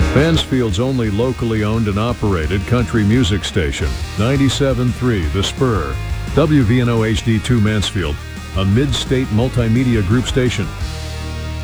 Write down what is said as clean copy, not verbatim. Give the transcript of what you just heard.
Mansfield's only locally owned and operated country music station, 97.3 The Spur. WVNO HD2 Mansfield, a mid-state multimedia group station.